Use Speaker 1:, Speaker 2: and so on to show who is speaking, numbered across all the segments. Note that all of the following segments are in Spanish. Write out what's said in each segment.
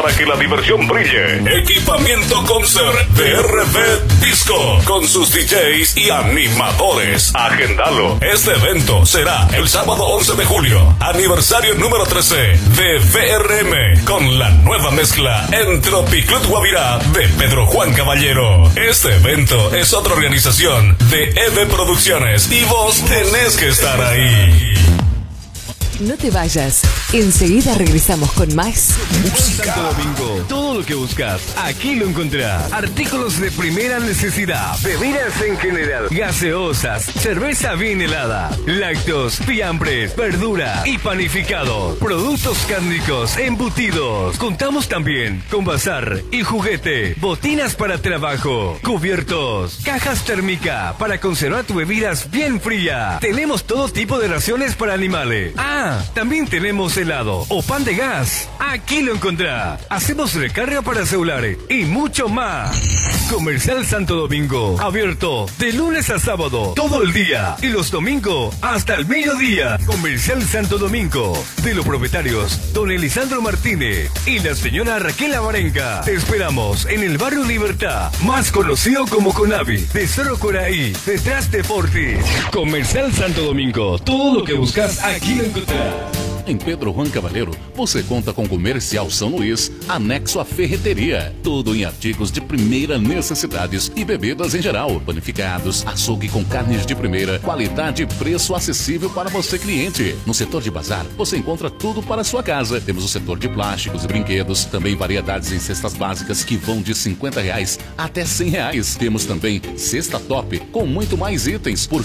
Speaker 1: para que la diversión brille. Equipamiento Concert de RB Disco, con sus DJs y animadores. Agendalo. Este evento será el sábado 11 de julio, aniversario número 13 de VRM, con la nueva mezcla en Tropiclub Guavirá de Pedro Juan Caballero. Este evento es otra organización de EV Producciones y vos tenés que estar ahí.
Speaker 2: No te vayas. Enseguida regresamos con más
Speaker 3: música. Santo Domingo. Todo lo que buscas, aquí lo encontrás. Artículos de primera necesidad. Bebidas en general. Gaseosas. Cerveza bien helada. Lácteos, fiambres, verdura y panificados. Productos cárnicos, embutidos. Contamos también con bazar y juguete. Botinas para trabajo. Cubiertos. Cajas térmicas para conservar tus bebidas bien fría. Tenemos todo tipo de raciones para animales. También tenemos helado o pan de gas. Aquí lo encontrá. Hacemos recarga para celulares y mucho más. Comercial Santo Domingo. Abierto de lunes a sábado, todo el día. Y los domingos hasta el mediodía. Comercial Santo Domingo. De los propietarios, don Elisandro Martínez y la señora Raquel Avarenga. Te esperamos en el barrio Libertad, más conocido como Conavi, de Cerro Coraí, detrás de Fortis. Comercial Santo Domingo. Todo lo que buscas, aquí lo encontrás.
Speaker 4: Em Pedro Juan Caballero, você conta com Comercial São Luís, anexo à ferreteria. Tudo em artigos de primeira necessidades e bebidas em geral. Panificados, açougue com carnes de primeira, qualidade e preço acessível para você, cliente. No setor de bazar, você encontra tudo para a sua casa. Temos o setor de plásticos e brinquedos, também variedades em cestas básicas que vão de R$50 até R$100. Temos também cesta top, com muito mais itens por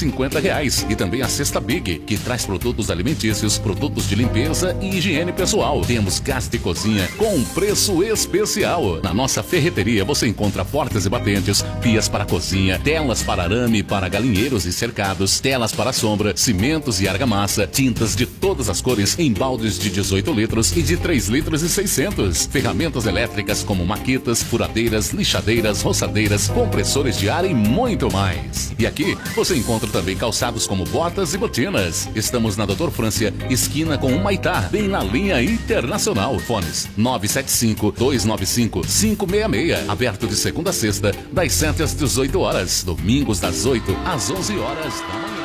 Speaker 4: R$150. E também a cesta Big, que traz produtos alimentícios, produtos de limpeza e higiene pessoal. Temos gás de cozinha com um preço especial. Na nossa ferreteria você encontra portas e batentes, pias para cozinha, telas para arame para galinheiros e cercados, telas para sombra, cimentos e argamassa, tintas de todas as cores em baldes de 18 litros e de 3 litros e 600. Ferramentas elétricas como maquitas, furadeiras, lixadeiras, roçadeiras, compressores de ar e muito mais. E aqui você encontra também calçados como botas e botinas. Estamos na Doutor Frância, esquina com o Maitá, bem na linha internacional. Fones 975-295-566. Aberto de segunda a sexta, das 7 às 18 horas. Domingos das 8 às 11 horas da manhã.